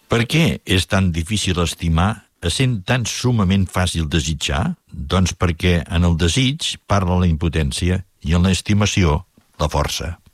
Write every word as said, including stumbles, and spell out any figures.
Per què és tan difícil estimar essent tan sumament fàcil desitjar? Doncs perquè en el desig parla la impotència i en l'estimació la força.